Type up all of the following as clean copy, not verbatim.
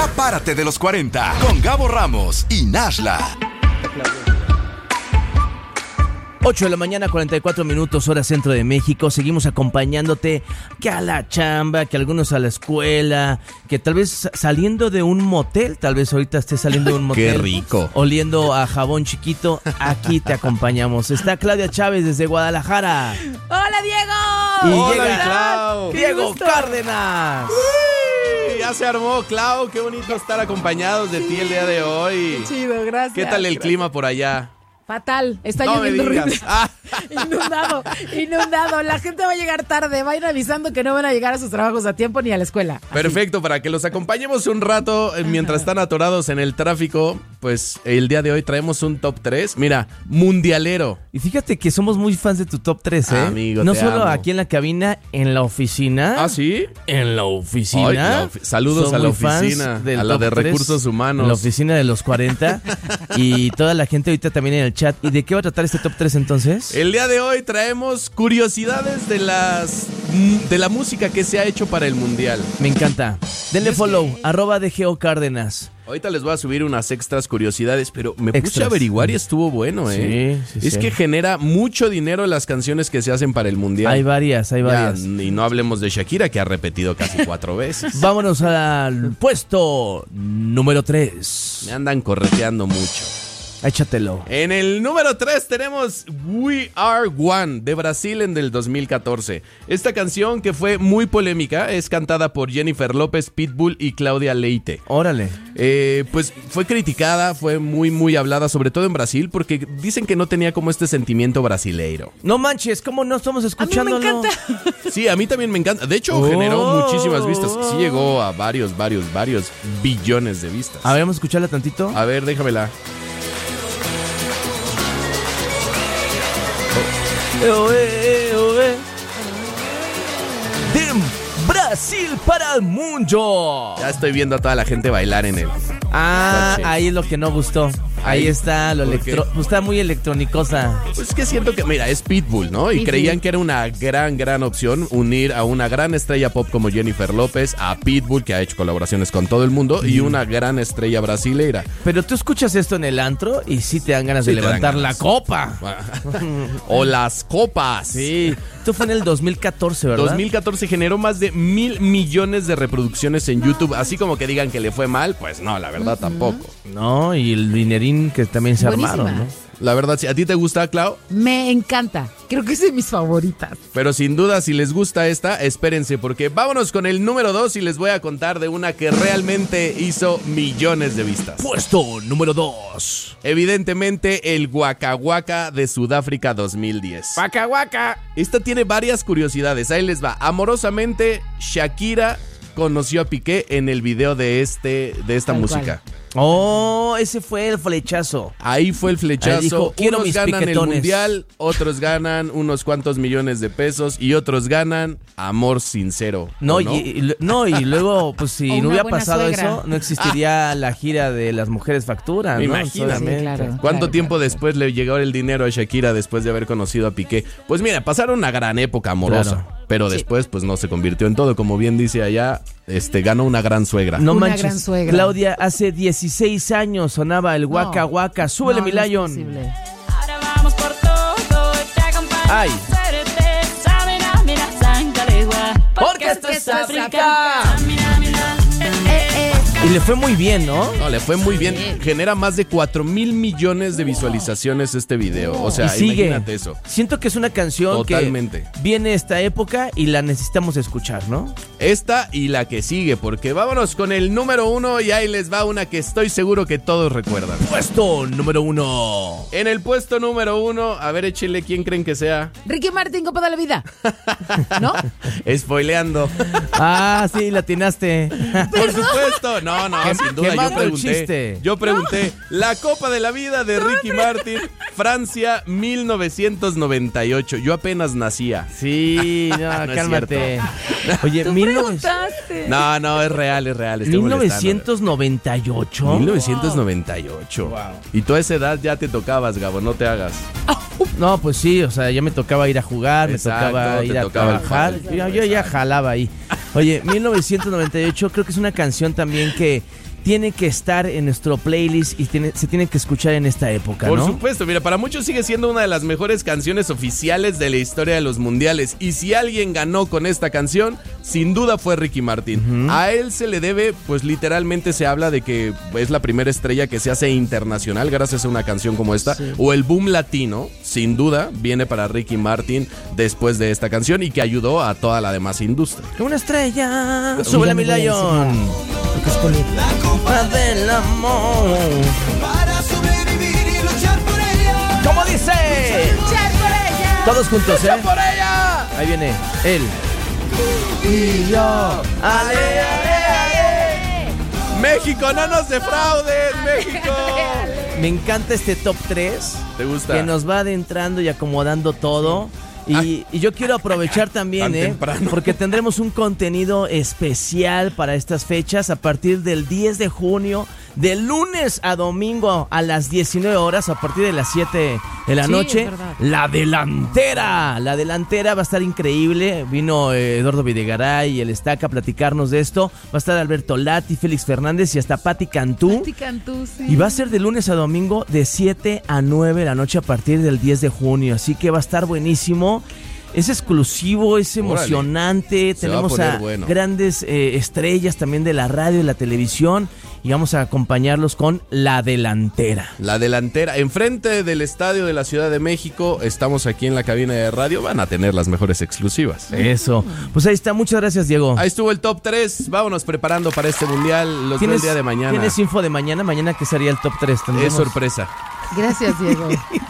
Párate de los 40 con Gabo Ramos y Nashla. 8 de la mañana, 44 minutos, hora centro de México. Seguimos acompañándote que a la chamba, que algunos a la escuela, que tal vez saliendo de un motel, tal vez ahorita estés saliendo de un motel. Qué rico. Oliendo a jabón chiquito, aquí te acompañamos. Está Claudia Chávez desde Guadalajara. ¡Hola, Diego! Y Hola, llega Clau. Diego Cárdenas. Ya se armó, Clau. Qué bonito estar acompañados de ti el día de hoy. Qué chido, gracias. ¿Qué tal el clima por allá? Fatal, está No me lloviendo digas. horrible. Inundado. La gente va a llegar tarde, vayan avisando que no van a llegar a sus trabajos a tiempo ni a la escuela. Así. Perfecto, para que los acompañemos un rato mientras están atorados en el tráfico, pues el día de hoy traemos un top 3. Mira, mundialero. Y fíjate que somos muy fans de tu top 3, ¿eh? Amigo, no te solo amo. aquí en la cabina, en la oficina. ¿Ah, sí? En la oficina. Ay, saludos Son a la muy fans oficina, del a la top de 3, recursos humanos. en la oficina de los 40. Y toda la gente ahorita también en el chat. ¿Y de qué va a tratar este top 3 entonces? El día de hoy traemos curiosidades de la música que se ha hecho para el mundial. Me encanta. Denle follow, @DGO Cárdenas. Ahorita les voy a subir unas extras curiosidades, pero me puse Extras. a averiguar y estuvo bueno, ¿eh? Sí, Es que genera mucho dinero las canciones que se hacen para el mundial. Hay varias. Ya, y no hablemos de Shakira, que ha repetido casi 4 veces. Vámonos al puesto número 3. Me andan correteando mucho. Échatelo. En el número 3 tenemos We Are One de Brasil en del 2014. Esta canción, que fue muy polémica, es cantada por Jennifer López, Pitbull y Claudia Leite. Órale. Pues fue criticada, fue muy hablada, sobre todo en Brasil, porque dicen que no tenía como este sentimiento brasileiro. No manches, ¿cómo no estamos A mí escuchándolo? me encanta. Sí, a mí también me encanta. De hecho, generó muchísimas vistas. Sí llegó a varios billones de vistas. A ver, vamos a escucharla tantito. A ver, déjamela. De Brasil para el mundo. Ya estoy viendo a toda la gente bailar en él. Coche. Ahí es lo que no gustó. Ahí está lo ¿por qué? está muy electronicosa. Pues es que siento que, mira, es Pitbull, ¿no? Y Pitbull. creían que era una gran opción unir a una gran estrella pop como Jennifer López, a Pitbull, que ha hecho colaboraciones con todo el mundo, y una gran estrella brasileira. Pero tú escuchas esto en el antro y sí te dan ganas Sí de te dan levantar la ganas. copa. O las copas. Sí. Esto fue en el 2014, ¿verdad? 2014 generó más de 1,000 millones de reproducciones en YouTube. Así como que digan que le fue mal, pues no, la verdad tampoco. No, y el dinerín que también se Buenísima. armaron, ¿no? La verdad, sí. ¿A ti te gusta, Clau? Me encanta. Creo que es de mis favoritas. Pero sin duda, si les gusta esta, espérense, porque vámonos con el número 2 y les voy a contar de una que realmente hizo millones de vistas. Puesto número 2. Evidentemente, el Waka Waka de Sudáfrica 2010. Waka Waka. Esta tiene varias curiosidades, ahí les va. Amorosamente, Shakira conoció a Piqué en el video de esta Tal música. cual. Oh, ese fue el flechazo. Ahí fue el flechazo. Ahí dijo, quiero unos mis ganan piquetones. el mundial, otros ganan unos cuantos millones de pesos y otros ganan amor sincero. No, ¿o no? y luego, pues si O no una hubiera buena pasado suegra. eso, no existiría la gira de las mujeres factura, ¿no? Imagínate. Solamente. Sí, claro. ¿Cuánto tiempo claro. después le llegó el dinero a Shakira después de haber conocido a Piqué? Pues mira, pasaron una gran época amorosa. Claro. Pero Sí. después, pues no se convirtió en todo. Como bien dice allá, ganó una gran suegra. No Una manches, gran suegra. Claudia, hace 16 años sonaba el Waka Waka. Súbele, No, mi no es Lion. posible. Ahora vamos por todo, te acompaño Ay. a hacerte, saben a mirar Sancalegua, Porque esto es África. Mira, mira. Y le fue muy bien, ¿no? No, le fue muy bien. Genera más de 4,000 millones de visualizaciones este video. O sea, y sigue. imagínate eso. Siento que es una canción Totalmente. que viene esta época y la necesitamos escuchar, ¿no? Esta y la que sigue, porque vámonos con el número 1 y ahí les va una que estoy seguro que todos recuerdan. Puesto número 1. En el puesto número 1, a ver, échele, ¿quién creen que sea? Ricky Martin, Copa de la Vida. ¿No? Spoileando. Ah, sí, la atinaste. Por supuesto. No, sin duda, quemando el chiste. Yo pregunté, la Copa de la Vida de Ricky Martin, Francia, 1998. Yo apenas nacía. Sí, no, No es cálmate. Oye, Preguntaste. No, es real. Estoy 1998. molestando. 1998. Y tú a esa edad ya te tocabas, Gabo, no te hagas. No, pues sí, o sea, ya me tocaba ir a jugar, Exacto, me tocaba te ir a tocaba el trabajar. fútbol. Yo ya jalaba ahí. Oye, 1998 creo que es una canción también que tiene que estar en nuestro playlist y se tiene que escuchar en esta época, ¿no? Por supuesto, mira, para muchos sigue siendo una de las mejores canciones oficiales de la historia de los mundiales. Y si alguien ganó con esta canción, sin duda fue Ricky Martin. A él se le debe, pues literalmente se habla de que es la primera estrella que se hace internacional gracias a una canción como esta. Sí. O el boom latino, sin duda, viene para Ricky Martin después de esta canción y que ayudó a toda la demás industria. Una estrella, súbele a mi Lion. La copa del amor. Para sobrevivir y luchar por ella. ¿Cómo dice? Luchar por ella. Todos juntos, ¡Luchar por ella! Ahí viene él. Y yo. Ale, ale, ale. México, no nos defrauden, México. Me encanta este top 3. ¿Te gusta? Que nos va adentrando y acomodando todo. Y yo quiero aprovechar también, porque tendremos un contenido especial para estas fechas a partir del 10 de junio, de lunes a domingo a las 19 horas, a partir de las 7 de la noche. La delantera va a estar increíble. Vino Eduardo Videgaray y el Estaca a platicarnos de esto. Va a estar Alberto Lati, Félix Fernández y hasta Pati Cantú. Sí. Y va a ser de lunes a domingo de 7 a 9 de la noche a partir del 10 de junio. Así que va a estar buenísimo. Es exclusivo, es emocionante. Tenemos a grandes estrellas también de la radio y la televisión. Y vamos a acompañarlos con La Delantera. La Delantera, enfrente del Estadio de la Ciudad de México. Estamos aquí en la cabina de radio. Van a tener las mejores exclusivas. Eso. Pues ahí está. Muchas gracias, Diego. Ahí estuvo el top 3. Vámonos preparando para este mundial. Los veo el día de mañana. ¿Tienes info de mañana? Mañana, ¿qué sería el top 3? Es sorpresa. Gracias, Diego.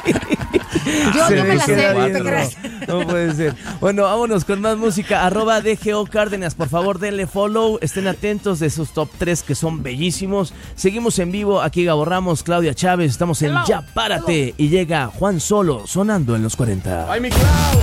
Yo no me la sé, gracias. No puede ser. Bueno, vámonos con más música. @DGO Cárdenas, por favor denle follow. Estén atentos de esos top 3 que son bellísimos. Seguimos en vivo. Aquí Gabo Ramos, Claudia Chávez. Estamos en Ya Párate. Y llega Juan Solo sonando en los 40. ¡Ay, mi Clau!